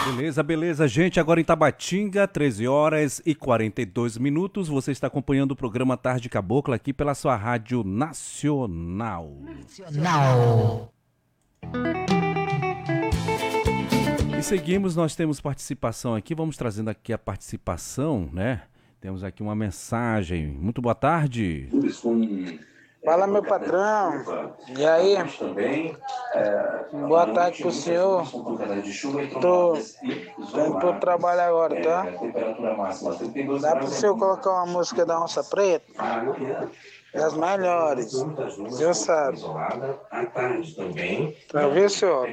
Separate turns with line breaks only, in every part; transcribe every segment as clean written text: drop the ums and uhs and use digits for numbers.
Beleza, beleza, gente. Agora em Tabatinga, 13 horas e 42 minutos. Você está acompanhando o programa Tarde Cabocla aqui pela sua Rádio Nacional. E seguimos, nós temos participação aqui. Vamos trazendo aqui a participação, né? Temos aqui uma mensagem. Muito boa tarde.
Fala, meu patrão. E aí? Boa tarde pro senhor. Tô indo pro trabalho agora, tá? Dá pro senhor colocar uma música da Onça Preta? Das melhores. Deus sabe. Pra ver, senhor.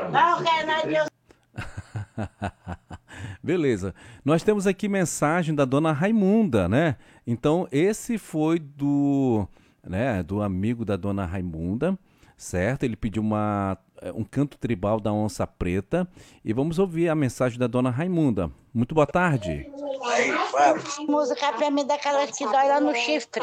Beleza. Nós temos aqui mensagem da dona Raimunda, né? Então, esse foi do amigo da dona Raimunda, certo? Ele pediu um canto tribal da Onça Preta e vamos ouvir a mensagem da dona Raimunda. Muito boa tarde.
Música pra mim daquela que dói lá no chifre.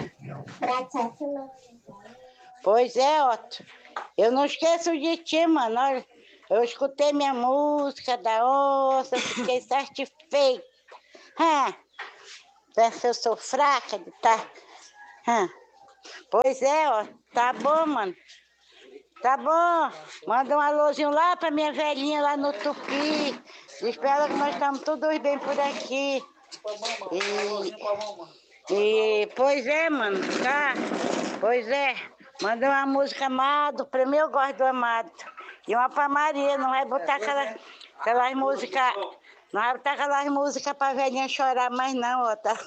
Pois é, Otto. Eu não esqueço de ti, mano. Olha, eu escutei minha música da onça, fiquei satisfeita. Pensa, eu sou fraca de tá. Pois é, ó. Tá bom, mano. Tá bom. Manda um alôzinho lá pra minha velhinha lá no Tupi. Espero que nós estamos todos bem por aqui. Pois é, mano. Tá? Pois é. Manda uma música Amado. Pra mim eu gosto do Amado. E uma pra Maria. Não vai botar aquelas músicas. Não vai botar aquelas músicas pra velhinha chorar mais não, ó. Tá?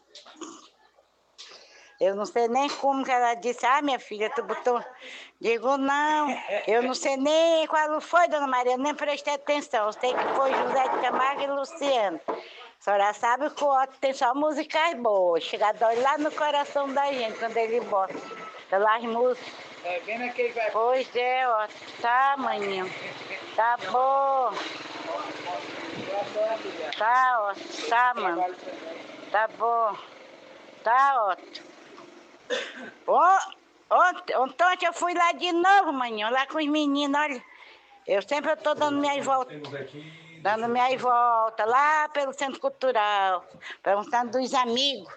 Eu não sei nem como que ela disse, minha filha, tu botou... Digo, não, eu não sei nem qual foi, dona Maria, eu nem prestei atenção. Eu sei que foi José de Camargo e Luciano. A senhora sabe que o Otto tem só músicas boas, chega a dói lá no coração da gente, quando ele bota pelas músicas.
É, vem naquele vai.
Pois é, Otto, tá, maninho, tá bom. Tá, Otto, tá, mano, tá bom. Tá, Otto. Ontem eu fui lá de novo, maninho, lá com os meninos, olha. Eu sempre estou dando minhas voltas. Dando minhas voltas lá pelo Centro Cultural, perguntando dos amigos.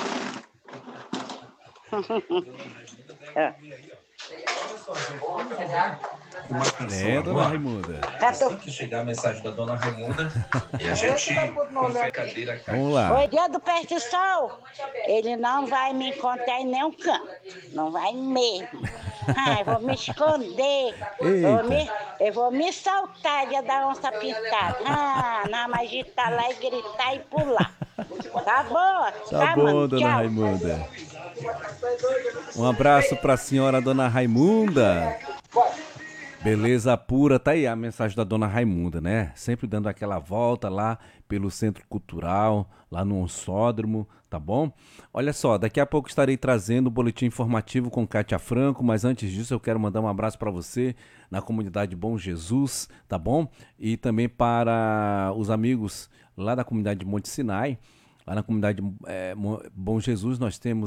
Dona Raimunda.
Assim que chegar a mensagem da dona Raimunda, e a gente com brincadeira.
Vamos lá.
Foi dia do peste sol. Ele não vai me encontrar em nenhum canto. Não vai mesmo. Eu vou me esconder. Eu vou me soltar dia da onça pintada. Não, mas agitar lá e gritar e pular. Tá bom?
Tá bom,
mano?
dona
Tchau.
Raimunda. Um abraço pra senhora dona Raimunda. Beleza pura, tá aí a mensagem da dona Raimunda, né? Sempre dando aquela volta lá pelo Centro Cultural, lá no Onçódromo, tá bom? Olha só, daqui a pouco estarei trazendo o boletim informativo com Kátia Franco, mas antes disso eu quero mandar um abraço para você na comunidade Bom Jesus, tá bom? E também para os amigos lá da comunidade Monte Sinai. Lá na comunidade Bom Jesus nós temos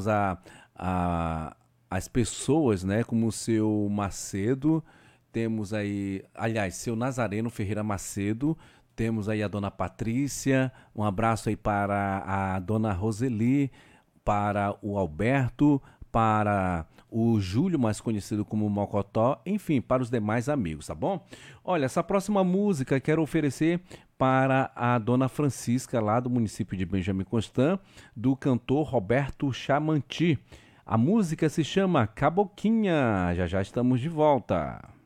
as pessoas, né, como o seu Macedo, temos aí, aliás, seu Nazareno Ferreira Macedo, temos aí a dona Patrícia, um abraço aí para a dona Roseli, para o Alberto, para o Júlio, mais conhecido como Mocotó, enfim, para os demais amigos, tá bom? Olha, essa próxima música quero oferecer para a dona Francisca, lá do município de Benjamin Constant, do cantor Roberto Chamanti. A música se chama Caboquinha. Já já estamos de volta.